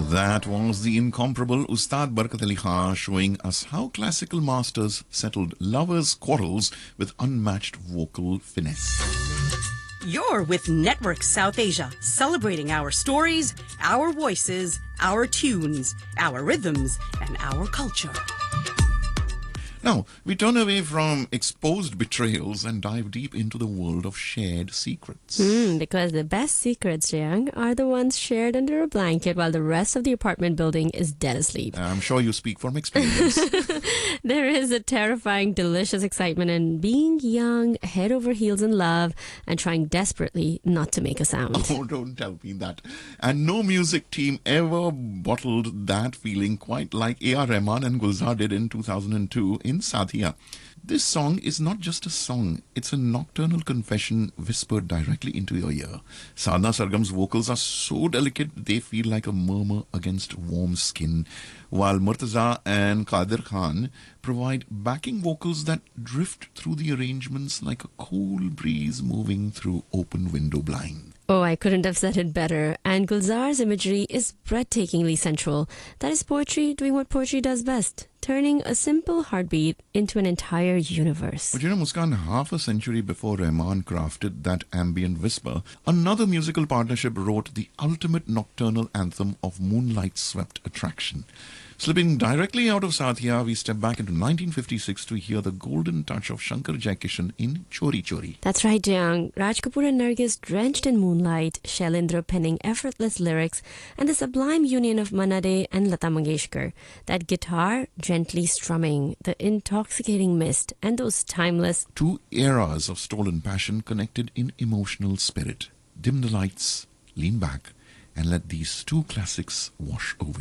That was the incomparable Ustad Barkat Ali Khan showing us how classical masters settled lovers' quarrels with unmatched vocal finesse. You're with Network South Asia, celebrating our stories, our voices, our tunes, our rhythms, and our culture. Now, we turn away from exposed betrayals and dive deep into the world of shared secrets. Because the best secrets, Jiang, are the ones shared under a blanket while the rest of the apartment building is dead asleep. I'm sure you speak from experience. There is a terrifying, delicious excitement in being young, head over heels in love, and trying desperately not to make a sound. Oh, don't tell me that. And no music team ever bottled that feeling quite like A.R. Rahman and Gulzar did in 2002 in Sathiya. This song is not just a song, it's a nocturnal confession whispered directly into your ear. Sadhna Sargam's vocals are so delicate they feel like a murmur against warm skin, while Murtaza and Qadir Khan provide backing vocals that drift through the arrangements like a cool breeze moving through open window blind. Oh, I couldn't have said it better. And Gulzar's imagery is breathtakingly sensual. That is poetry doing what poetry does best, turning a simple heartbeat into an entire universe. But you know, Muskan, half a century before Rahman crafted that ambient whisper, another musical partnership wrote the ultimate nocturnal anthem of moonlight-swept attraction. Slipping directly out of Sathiya, we step back into 1956 to hear the golden touch of Shankar Jaikishan in Chori Chori. That's right, Jiang. Raj Kapoor and Nargis drenched in moonlight, Shailendra penning effortless lyrics, and the sublime union of Manna Dey and Lata Mangeshkar. That guitar gently strumming, the intoxicating mist, and those timeless... Two eras of stolen passion connected in emotional spirit. Dim the lights, lean back, and let these two classics wash over you.